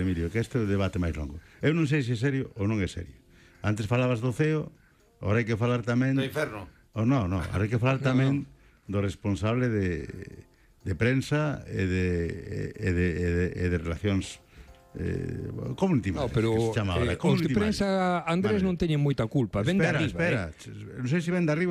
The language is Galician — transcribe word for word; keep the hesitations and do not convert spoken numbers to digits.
Emilio, que este é o debate máis longo. Eu non sei se é serio ou non é serio. Antes falabas do C E O, agora hai que falar tamén... Do inferno. Oh, no, no, ahora hai que falar tamén do responsable de, de prensa e de, e de, e de, e de relacións eh, community No, managers, pero que se chama ahora. eh, os de prensa, Andrés, non teñen moita culpa. Ven de Espera, arriba, espera, eh. non sei se ven de arriba